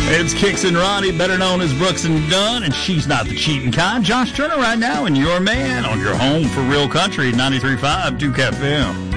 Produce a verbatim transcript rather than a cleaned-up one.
It's Kicks and Ronnie, better known as Brooks and Dunn, and she's not the cheating kind. Josh Turner right now, and your man on your home for real country, ninety-three point five Duke F M.